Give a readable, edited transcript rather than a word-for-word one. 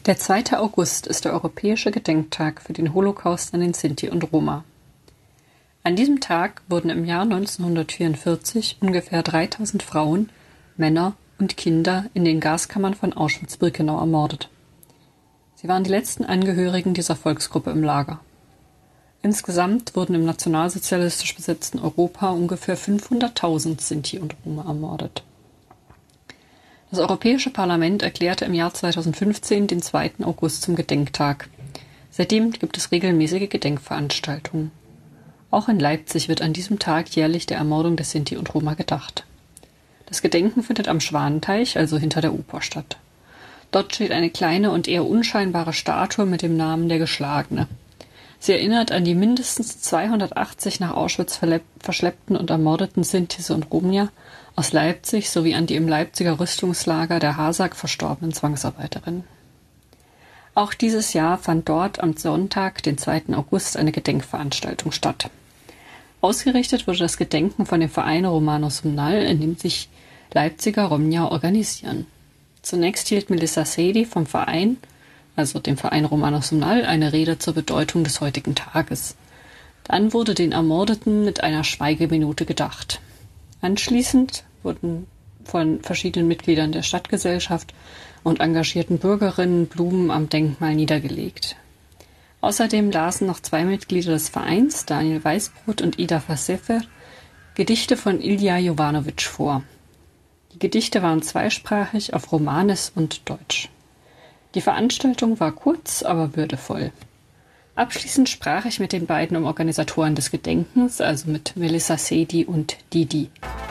Der 2. August ist der europäische Gedenktag für den Holocaust an den Sinti und Roma. An diesem Tag wurden im Jahr 1944 ungefähr 3000 Frauen, Männer und Kinder in den Gaskammern von Auschwitz-Birkenau ermordet. Sie waren die letzten Angehörigen dieser Volksgruppe im Lager. Insgesamt wurden im nationalsozialistisch besetzten Europa ungefähr 500.000 Sinti und Roma ermordet. Das Europäische Parlament erklärte im Jahr 2015 den 2. August zum Gedenktag. Seitdem gibt es regelmäßige Gedenkveranstaltungen. Auch in Leipzig wird an diesem Tag jährlich der Ermordung der Sinti und Roma gedacht. Das Gedenken findet am Schwanenteich, also hinter der Oper, statt. Dort steht eine kleine und eher unscheinbare Statue mit dem Namen der Geschlagene. Sie erinnert an die mindestens 280 nach Auschwitz verschleppten und ermordeten Sintis und Roma aus Leipzig sowie an die im Leipziger Rüstungslager der HASAG verstorbenen Zwangsarbeiterinnen. Auch dieses Jahr fand dort am Sonntag, den 2. August, eine Gedenkveranstaltung statt. Ausgerichtet wurde das Gedenken von dem Verein Romano Sumnal, in dem sich Leipziger Romja organisieren. Zunächst hielt Melissa Sedi vom Verein, also dem Verein Romano Sumnal, eine Rede zur Bedeutung des heutigen Tages. Dann wurde den Ermordeten mit einer Schweigeminute gedacht. Anschließend wurden von verschiedenen Mitgliedern der Stadtgesellschaft und engagierten Bürgerinnen Blumen am Denkmal niedergelegt. Außerdem lasen noch 2 Mitglieder des Vereins, Daniel Weißbrot und Ida Fasefer, Gedichte von Ilja Jovanovic vor. Die Gedichte waren zweisprachig auf Romanes und Deutsch. Die Veranstaltung war kurz, aber würdevoll. Abschließend sprach ich mit den beiden Organisatoren des Gedenkens, also mit Melissa Sedi und Didi.